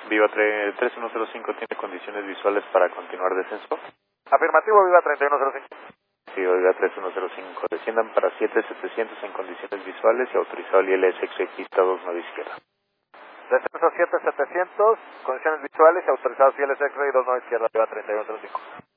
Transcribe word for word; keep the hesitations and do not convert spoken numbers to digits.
Viva tre- tres uno cero cinco tiene condiciones visuales para continuar descenso. Afirmativo, Viva treinta y uno cero cinco. Sí, Viva tres uno cero cinco. Desciendan para siete setecientos en condiciones visuales y autorizado el I L S X pista dos nueve izquierda. Descenso siete setecientos, condiciones visuales y autorizados I L S X-Ray dos nueve izquierda, Viva treinta y uno cero cinco.